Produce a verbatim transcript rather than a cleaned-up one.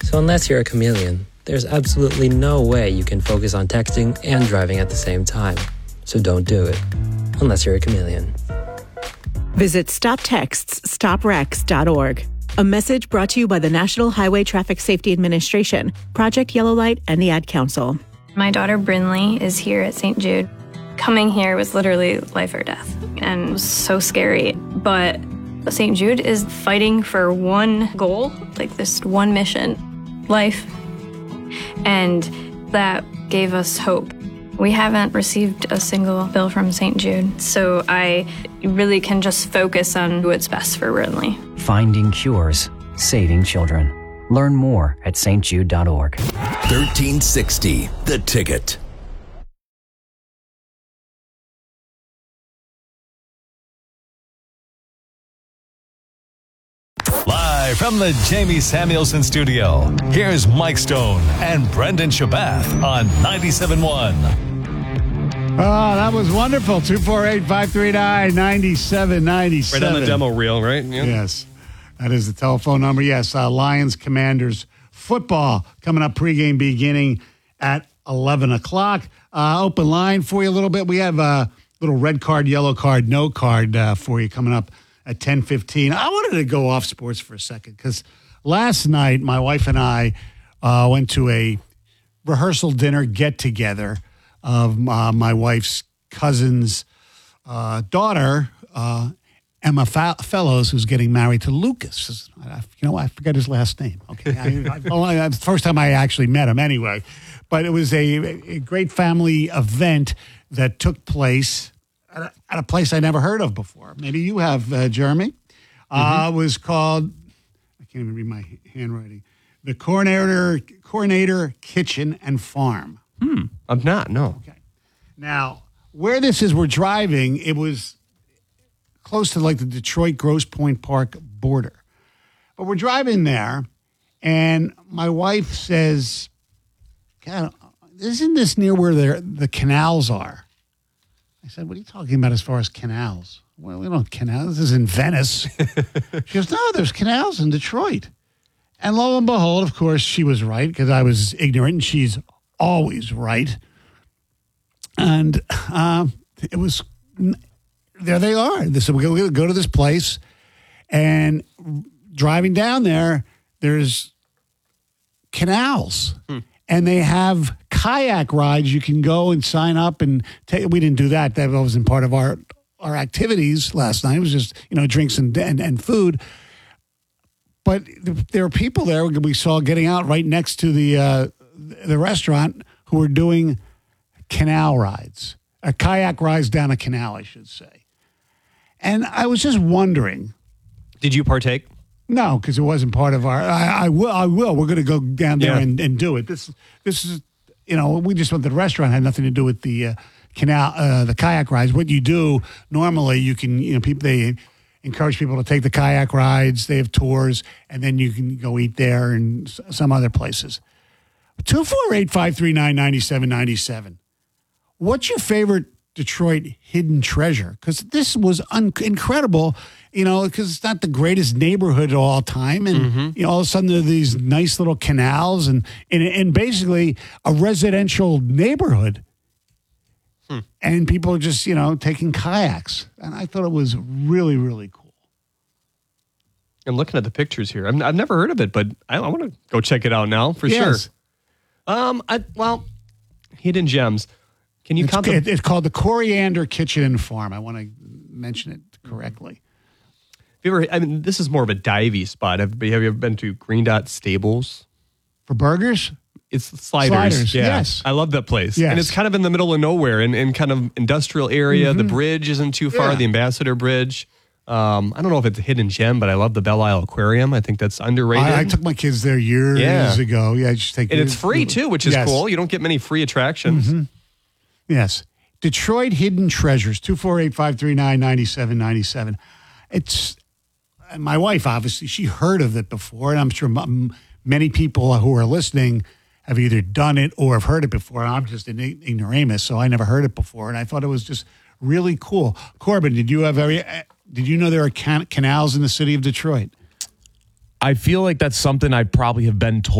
So unless you're a chameleon, there's absolutely no way you can focus on texting and driving at the same time. So don't do it, unless you're a chameleon. Visit stop texts stop wrecks dot org. A message brought to you by the National Highway Traffic Safety Administration, Project Yellow Light, and the Ad Council. My daughter Brinley is here at Saint Jude. Coming here was literally life or death, and it was so scary. But Saint Jude is fighting for one goal, like this one mission, life. And that gave us hope. We haven't received a single bill from Saint Jude, so I really can just focus on what's best for Brinley. Finding cures, saving children. Learn more at s t jude dot org. thirteen sixty, The Ticket. Live from the Jamie Samuelson studio, here's Mike Stone and Brendan Shabath on ninety-seven point one. Oh, that was wonderful. two four eight, five three nine, nine seven nine seven. Right on the demo reel, right? Yeah. Yes. That is the telephone number. Yes, uh, Lions Commanders football coming up, pregame beginning at eleven o'clock. Uh, open line for you a little bit. We have a little red card, yellow card, no card uh, for you coming up at ten fifteen. I wanted to go off sports for a second because last night my wife and I uh, went to a rehearsal dinner get-together of uh, my wife's cousin's uh, daughter, uh, Emma Fa- Fellows, who's getting married to Lucas. I, you know, I forget his last name. Okay, I, I, well, that's the first time I actually met him anyway. But it was a, a great family event that took place at a, at a place I never heard of before. Maybe you have, uh, Jeremy. Uh, mm-hmm. It was called, I can't even read my handwriting, the Coronator, Coronator Kitchen and Farm. Hmm. I'm not, no. Okay. Now, where this is, we're driving, it was close to like the Detroit Grosse Pointe Park border. But we're driving there, and my wife says, God, isn't this near where the, the canals are? I said, what are you talking about as far as canals? Well, we don't have canals. This is in Venice. She goes, no, there's canals in Detroit. And lo and behold, of course, she was right because I was ignorant, and she's always right. And um, it was, there they are. They said, we're going to go to this place. And driving down there, there's canals. Hmm. And they have kayak rides. You can go and sign up and take. We didn't do that. That wasn't part of our, our activities last night. It was just, you know, drinks and, and, and food. But there were people there we saw getting out right next to the uh, the restaurant who were doing canal rides, a kayak rides down a canal, I should say. And I was just wondering. Did you partake? No, because it wasn't part of our. I, I will. I will. We're going to go down there Yeah. and, and do it. This this is, you know, we just went to the restaurant. Had nothing to do with the uh, canal, uh, the kayak rides. What you do normally, you can, you know, people they encourage people to take the kayak rides. They have tours, and then you can go eat there and s- some other places. Two four eight five three nine ninety seven ninety seven. What's your favorite Detroit hidden treasure? Because this was un- incredible, you know, because it's not the greatest neighborhood of all time. And, mm-hmm. you know, all of a sudden there are these nice little canals and, and, and basically a residential neighborhood. Hmm. And people are just, you know, taking kayaks. And I thought it was really, really cool. I'm looking at the pictures here. I've, I've never heard of it, but I, I want to go check it out now for Yes. sure. Um, I, well, hidden gems. Can you It's, count the... it, it's called the Coriander Kitchen and Farm. I want to mention it correctly. Have you ever, I mean, this is more of a divey spot. Have, have you ever been to Green Dot Stables? For burgers? It's sliders. Sliders, yeah. yes. I love that place. Yes. And it's kind of in the middle of nowhere in, in kind of industrial area. Mm-hmm. The bridge isn't too far, Yeah. the Ambassador Bridge. Um, I don't know if it's a hidden gem, but I love the Belle Isle Aquarium. I think that's underrated. I, I took my kids there years Yeah. ago. Yeah, I just take and it's free too, which is Yes. cool. You don't get many free attractions. Mm-hmm. Yes. Detroit Hidden Treasures, two four eight, five three nine, nine seven nine seven. It's, my wife, obviously, she heard of it before, and I'm sure m- many people who are listening have either done it or have heard it before. I'm just an ignoramus, so I never heard it before, and I thought it was just really cool. Corbin, did you have every, did you know there are can- canals in the city of Detroit? I feel like that's something I probably have been told